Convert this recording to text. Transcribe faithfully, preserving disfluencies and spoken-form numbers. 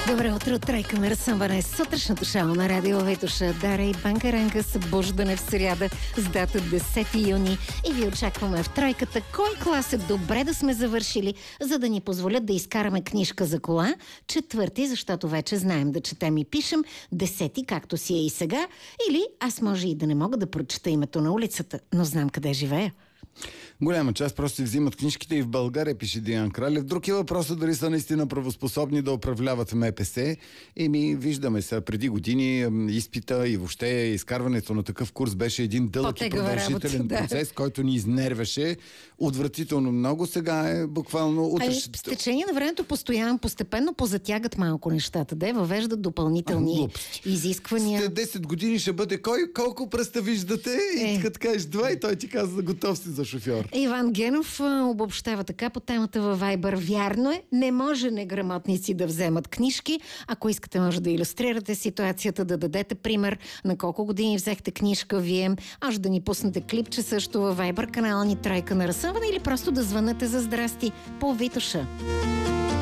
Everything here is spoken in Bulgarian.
Добро утро, тройка на разсъмване. Сутрешното шоу на радио Витуша. Дара и Банка с събуждане в сряда с дата десети юни. И ви очакваме в тройката кой клас е добре да сме завършили, за да ни позволят да изкараме книжка за кола. Четвърти, защото вече знаем да четем и пишем. Десети, както си е и сега. Или аз може и да не мога да прочета името на улицата, но знам къде живея. Голяма част просто си взимат книжките и в България, пише Диан Кралев. Друг е въпросът дали са наистина правоспособни да управляват МПС. Еми, виждаме се, преди години изпита и въобще изкарването на такъв курс беше един дълъг и продължителен работа, процес, да. Който ни изнервеше отвратително много. Сега е буквално утре. Ами, с течение на времето постоянно, постепенно позатягат малко нещата, да въвеждат допълнителни а, изисквания. След десет години ще бъде кой, колко пръста виждате е. И като кажеш два и той ти казва готов си за шофьор. Иван Генов а, обобщава така по темата във Вайбър. Вярно е, не може неграмотници да вземат книжки. Ако искате, може да илюстрирате ситуацията, да дадете пример на колко години взехте книжка вие. Може да ни пуснете клипче също във Вайбър, канала ни Тройка на разсъмване или просто да звънете за здрасти по Витуша.